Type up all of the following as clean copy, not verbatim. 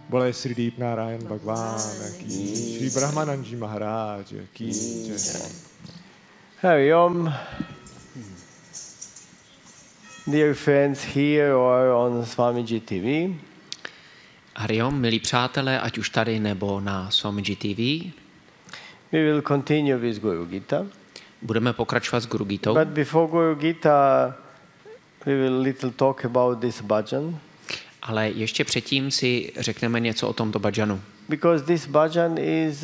Bole Sri Deep Narayan Bhagwan ki, Sri Brahmananji Maharaj ki jai. Hari Om. Dear friends here or on Swamiji TV. Hari Om, milí přátelé, ať už tady nebo na Swamiji TV. We will continue with Guru Gita. Budeme pokračovat s Guru Gitou. But before Guru Gita, we will little talk about this bhajan. Ale ještě předtím si řekneme něco o tomto bhajanu. Because this bhajan is,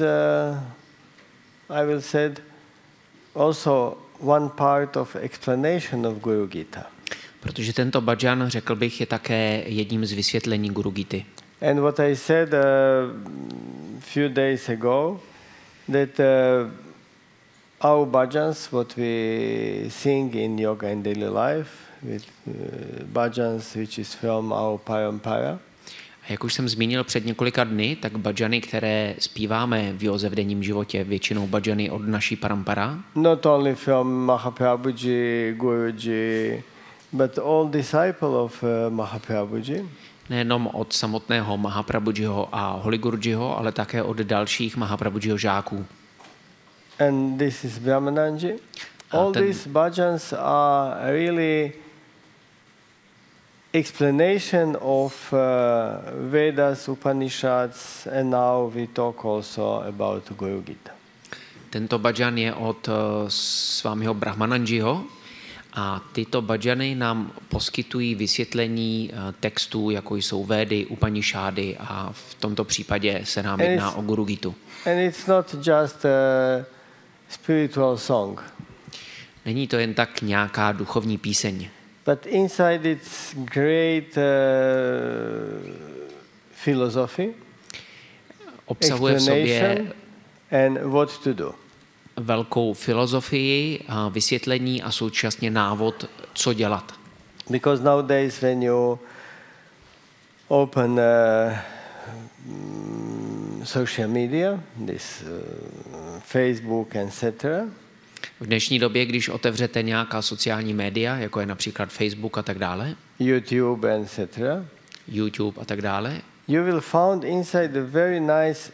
I will say, also one part of explanation of Guru Gita. Protože tento bhajan, řekl bych, je také jedním z vysvětlení Guru Gity. And what I said a few days ago, that our bhajans, what we sing in yoga and daily life, with bhajans which is from our parampara. A jak už jsem zmínil před několika dny, tak bhajany, které zpíváme v józe v denním životě, většinou bhajany od naší parampara. Not only from Mahaprabhuji, Guruji, but all disciples of Mahaprabhuji. Nejenom od samotného Mahaprabhujiho a Holy Gurujiho, ale také od dalších Mahaprabhujiho žáků. And this is Brahmananji. All these bhajans are really explanation of Vedas, Upanishads, and now we talk also about Guru Gita. Tento bhajan je od Swamiho Brahmananjiho a tyto bhajany nám poskytují vysvětlení textů, jako jsou Védy, Upanishády a v tomto případě se nám jedná o Guru Gitu. And it's not just a spiritual song. Není to jen tak nějaká duchovní píseň. But inside it's great philosophy, obsahuje v sobě and what to do. Velkou filozofii, vysvětlení a současně návod, co dělat. Because nowadays when you open social media, this Facebook, etc. V dnešní době, když otevřete nějaká sociální média, jako je například Facebook a tak dále, YouTube, etc. YouTube a tak dále, you will find inside a very nice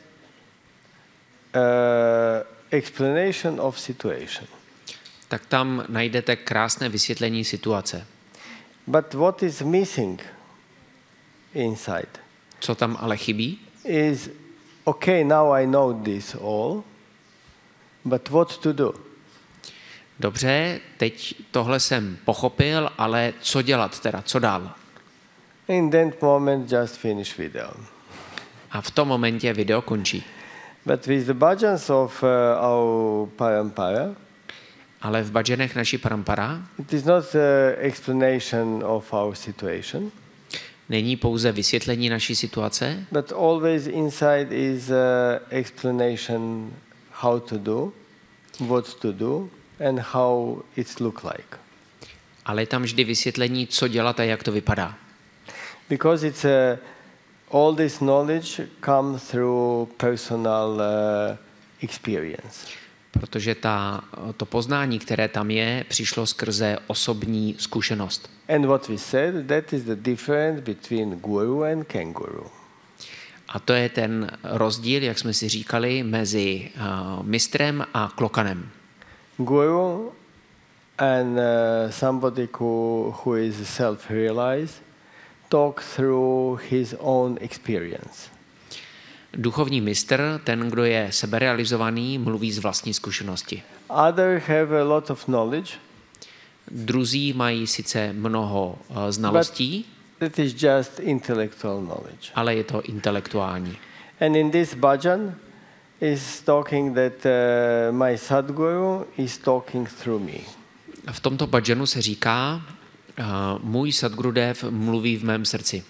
explanation of situation. Tak tam najdete krásné vysvětlení situace. But what is missing inside? Co tam ale chybí? Is okay, now I know this all, but what to do? Dobře, teď tohle jsem pochopil, ale co dělat teda, co dál? In that moment just finish video. A v tom momentě video končí. But with the bhajans of our parampara, ale v bhajanech naší parampara, it is not explanation of our situation. Není pouze vysvětlení naší situace, but always inside is explanation how to do, what to do, and how it look like. Ale je tam vždy vysvětlení, co dělat a jak to vypadá. Because it's all this knowledge comes through personal experience. Protože to poznání, které tam je, přišlo skrze osobní zkušenost. And what we said, that is the difference between guru and kenguru. A to je ten rozdíl, jak jsme si říkali, mezi mistrem a klokanem. Guru and somebody who is self-realized talk through his own experience. Duchovní mistr, ten, kdo je seberealizovaný, mluví z vlastní zkušenosti. Others have a lot of knowledge. Druzí mají sice mnoho znalostí, it is just intellectual knowledge. Ale je to intelektuální. And in this bhajan is talking that my Sadguru is talking through me. V tomto bhajanu se říká, můj Sadgurudev mluví v mém srdci.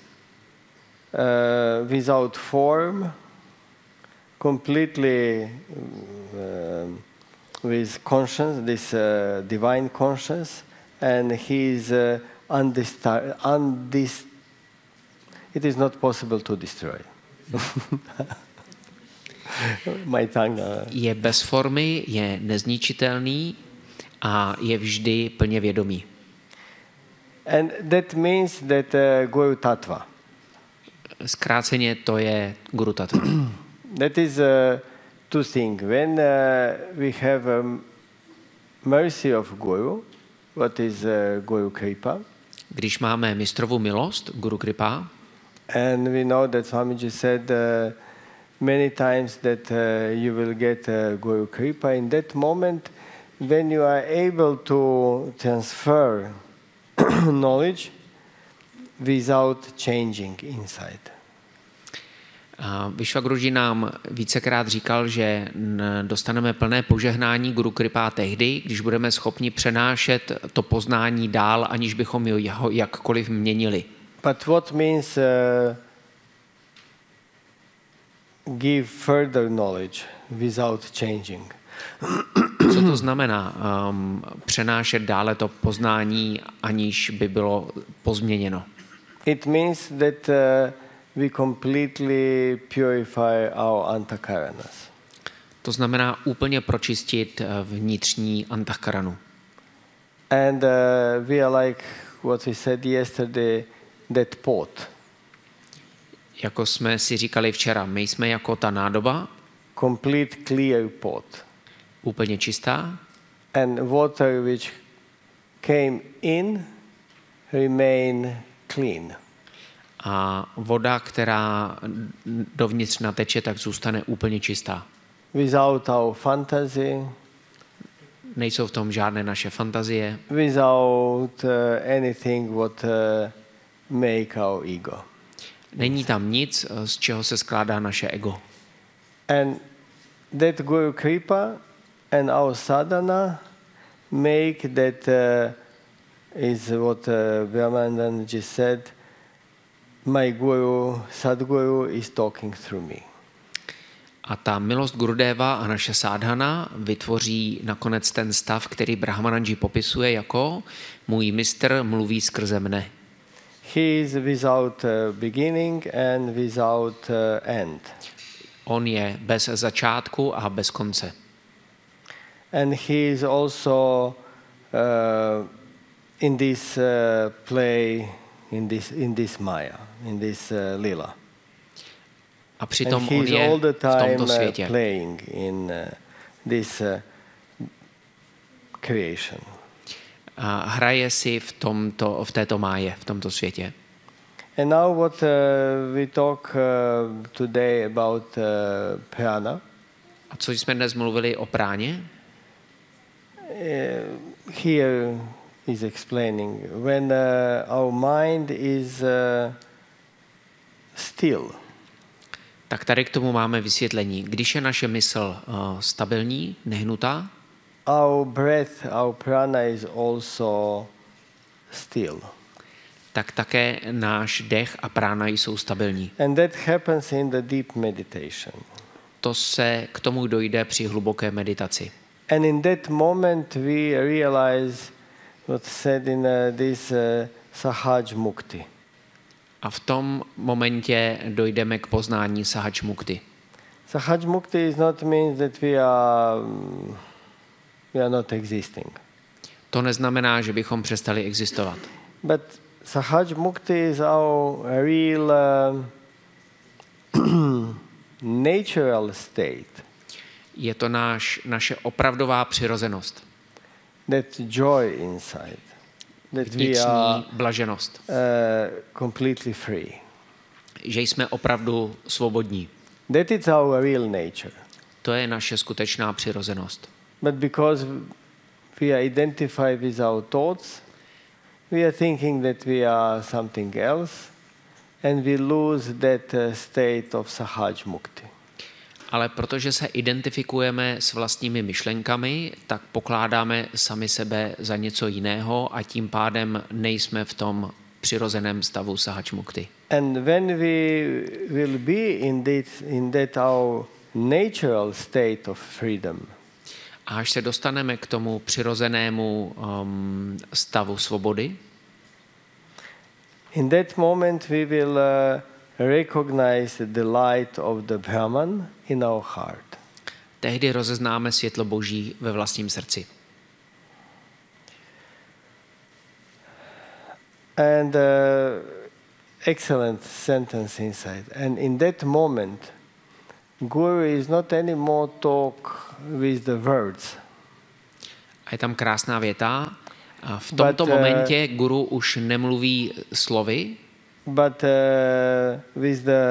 Without form, completely with conscience, this divine conscience, and he is it is not possible to destroy. My tongue. Je bez formy, je nezničitelný a je vždy plně vědomý. And that means that Guru Tattva. Zkráceně to je Guru Tattva. That is two things. When we have mercy of Guru, what is Guru Kripa? Když máme mistrovu milost, Guru Kripa, and we know that Swamiji said many times that you will get Guru Kripa in that moment when you are able to transfer knowledge without changing inside. Vishwaguruji nám vícekrát říkal, že dostaneme plné požehnání Guru Kripa tehdy, když budeme schopni přenášet to poznání dál, aniž bychom ho jakkoliv měnili. But what means give further knowledge without changing? Co to znamená přenášet dále to poznání, aniž by bylo pozměněno? It means that we completely purify our antakaranas. To znamená úplně pročistit vnitřní antahkaranu. And we are like what we said yesterday, that pot. Jako jsme si říkali včera, my jsme jako ta nádoba. Complete clear pot. Úplně čistá. And water which came in remain clean. A voda, která dovnitř nateče, tak zůstane úplně čistá. Without our fantasy. Nejsou v tom žádné naše fantazie. Without anything what make our ego. Není tam nic, z čeho se skládá naše ego. And that Guru Kripa and our sadhana make that is what Brahmananda just said, my Guru, Sadguru is talking through me. A ta milost Gurudeva a naše sádhana vytvoří nakonec ten stav, který Brahmananji popisuje jako můj mistr mluví skrze mne. He is without beginning and without end. On je bez začátku a bez konce. And he is also in this play, in this Maya, in this lila. A přitom and on je all the v time tomto světě. Playing in this creation. A hraje si v této máje, v tomto světě. And now what we talk today about prana. A co jsme dnes mluvili o práně? Here is explaining when our mind is still. Tak tady k tomu máme vysvětlení. Když je naše mysl stabilní, nehnutá, our breath, our prana is also still. tak také náš dech a prána jsou stabilní. And that happens in the deep meditation. K tomu dojde při hluboké meditaci. And in that moment we realize what's said in this Sahaj Mukti. A v tom momentě dojdeme k poznání Sahaj Mukti. Sahaj Mukti is not means that we are not existing. To neznamená, že bychom přestali existovat. But Sahaj Mukti is our real natural state. Je to naše opravdová přirozenost. That joy inside. That we are Vnitřní blaženost. Completely free. Že jsme opravdu svobodní. That is our real nature. To je naše skutečná přirozenost. But because we are identified with our thoughts, we are thinking that we are something else, and we lose that state of Sahaj Mukti. Ale protože se identifikujeme s vlastními myšlenkami, tak pokládáme sami sebe za něco jiného a tím pádem nejsme v tom přirozeném stavu Sahaj Mukti. And when we will be in that our natural state of freedom, a až se dostaneme k tomu přirozenému stavu svobody, in that moment we will recognize the light of the Brahman in our heart. tehdy rozeznáme světlo Boží ve vlastním srdci. And excellent sentence inside. And in that moment, Guru is not anymore talk with the words. A je tam krásná věta. A v tomto momentě guru už nemluví slovy, but with the